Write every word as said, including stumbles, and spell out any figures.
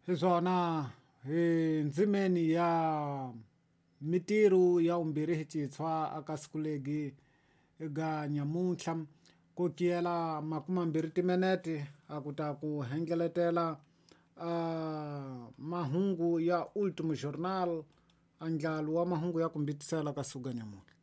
hi swona hi ndzimeni ya mitiru ya umbirhi hi titshwa aka siku legi ga nyamuntlha ku kiyela makumambirhi timinete a ku ta ku hengeletela uh, mahungu ya ultimo journal a ndlalo wa mahungu ya ku mbitisela ka suku ga nyamuntlha.